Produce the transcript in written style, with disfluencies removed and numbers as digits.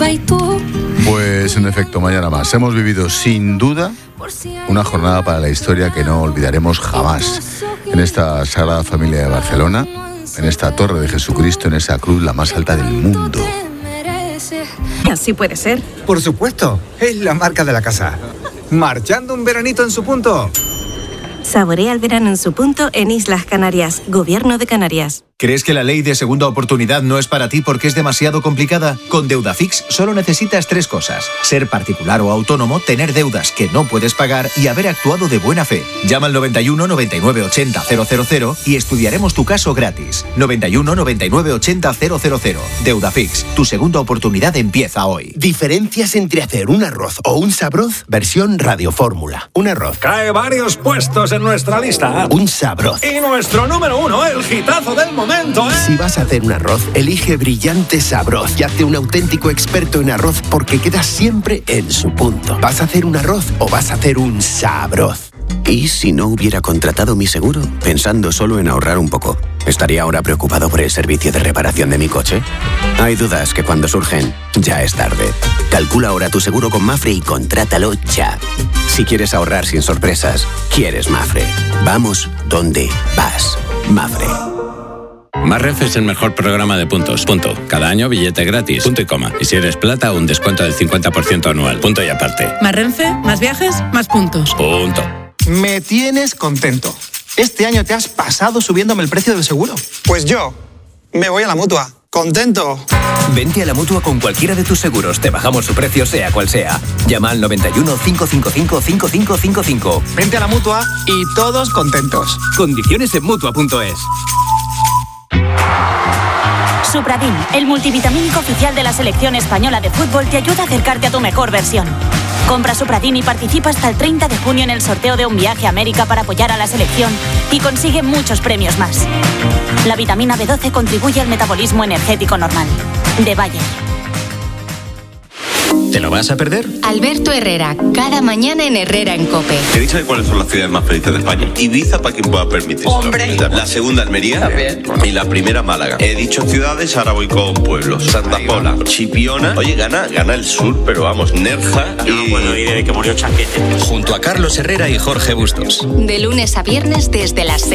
y tú. Pues en efecto, mañana más. Hemos vivido sin duda una jornada para la historia que no olvidaremos jamás. En esta Sagrada Familia de Barcelona, en esta Torre de Jesucristo, en esa cruz la más alta del mundo. Así puede ser. Por supuesto, es la marca de la casa. Marchando un veranito en su punto. Saborea el verano en su punto en Islas Canarias, Gobierno de Canarias. ¿Crees que la ley de segunda oportunidad no es para ti porque es demasiado complicada? Con Deudafix solo necesitas 3 cosas. Ser particular o autónomo, tener deudas que no puedes pagar y haber actuado de buena fe. Llama al 91 99 80 000 y estudiaremos tu caso gratis. 91 99 80 000. Deudafix, tu segunda oportunidad empieza hoy. Diferencias entre hacer un arroz o un sabroz, versión radiofórmula. Un arroz. Cae varios puestos en nuestra lista. Un sabroz. Y nuestro número 1, el hitazo del momento. Si vas a hacer un arroz, elige Brillante Sabroz y hazte un auténtico experto en arroz porque quedas siempre en su punto. ¿Vas a hacer un arroz o vas a hacer un sabroz? ¿Y si no hubiera contratado mi seguro? Pensando solo en ahorrar un poco, ¿estaría ahora preocupado por el servicio de reparación de mi coche? Hay dudas que cuando surgen, ya es tarde. Calcula ahora tu seguro con Mapfre y contrátalo ya. Si quieres ahorrar sin sorpresas, quieres Mapfre. Vamos donde vas. Mapfre. Marref es el mejor programa de puntos. Punto. Cada año billete gratis. Punto y coma. Y si eres plata, un descuento del 50% anual. Punto y aparte. Más Renfe, más viajes, más puntos. Punto. Me tienes contento. Este año te has pasado subiéndome el precio del seguro. Pues yo me voy a la Mutua. ¡Contento! Vente a la Mutua con cualquiera de tus seguros. Te bajamos su precio sea cual sea. Llama al 91 555 5555. Vente a la Mutua y todos contentos. Condiciones en Mutua.es. Supradin, el multivitamínico oficial de la selección española de fútbol, te ayuda a acercarte a tu mejor versión. Compra Supradin y participa hasta el 30 de junio en el sorteo de un viaje a América para apoyar a la selección y consigue muchos premios más. La vitamina B12 contribuye al metabolismo energético normal. De Bayer. ¿Te lo vas a perder? Alberto Herrera, cada mañana en Herrera en COPE. ¿Te he dicho cuáles son las ciudades más felices de España? Ibiza, para quien pueda permitirse. ¡Hombre! La segunda, Almería. También. Y la primera, Málaga. He dicho ciudades, ahora voy con pueblos. Santa Pola, Chipiona. Oye, gana el sur, pero vamos, Nerja y... No puedo ir desde que murió Chanquete. Junto a Carlos Herrera y Jorge Bustos. De lunes a viernes desde las 6.